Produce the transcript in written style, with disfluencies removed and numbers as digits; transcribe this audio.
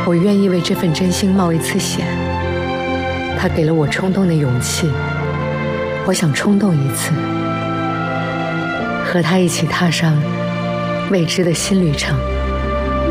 我愿意为这份真心冒一次险。它给了我冲动的勇气，我想冲动一次，和他一起踏上未知的新旅程。